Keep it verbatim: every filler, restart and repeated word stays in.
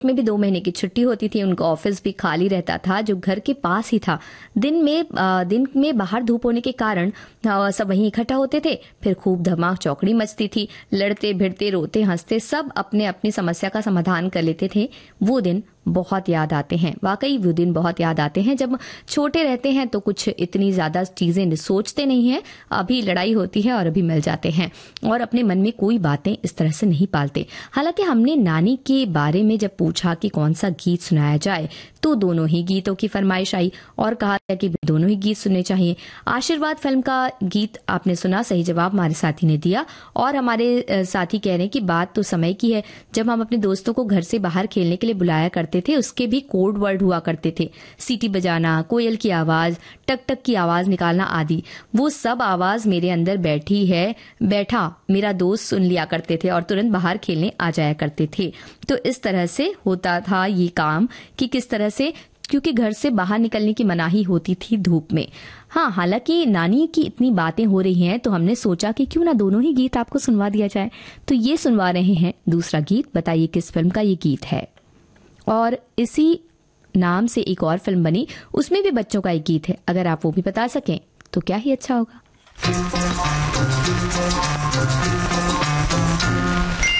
में भी दो महीने की छुट्टी होती थी, उनका ऑफिस भी खाली रहता था जो घर के पास ही था। दिन में आ, दिन में बाहर धूप होने के कारण आ, सब वहीं इकट्ठा होते थे। फिर खूब धमाक चौकड़ी मचती थी, लड़ते भिड़ते रोते हंसते सब अपने अपनी समस्या का समाधान कर लेते थे। वो दिन बहुत याद आते हैं, वाकई वो दिन बहुत याद आते हैं। जब छोटे रहते हैं तो कुछ इतनी ज्यादा चीजें सोचते नहीं हैं, अभी लड़ाई होती है और अभी मिल जाते हैं और अपने मन में कोई बातें इस तरह से नहीं पालते। हालांकि हमने नानी के बारे में जब पूछा कि कौन सा गीत सुनाया जाए तो दोनों ही गीतों की फरमाइश आई और कहा कि दोनों ही गीत सुनने चाहिए। आशीर्वाद फिल्म का गीत आपने सुना, सही जवाब हमारे साथी ने दिया। और हमारे साथी कह रहे हैं कि बात तो समय की है जब हम अपने दोस्तों को घर से बाहर खेलने के लिए बुलाया करते थे, उसके भी कोड वर्ड हुआ करते थे, सीटी बजाना, कोयल की आवाज, टक टक की आवाज निकालना आदि। वो सब आवाज मेरे अंदर बैठी है बैठा मेरा दोस्त सुन लिया करते थे और तुरंत बाहर खेलने आ जाया करते थे। तो इस तरह से होता था ये काम कि किस तरह से, क्योंकि घर से बाहर निकलने की मनाही होती थी धूप में। हाँ, हालांकि नानी की इतनी बातें हो रही हैं तो हमने सोचा कि क्यों ना दोनों ही गीत आपको सुनवा दिया जाए। तो ये सुनवा रहे हैं दूसरा गीत, बताइए किस फिल्म का ये गीत है। और इसी नाम से एक और फिल्म बनी, उसमें भी बच्चों का एक गीत है। अगर आप वो भी बता सकें तो क्या ही अच्छा होगा।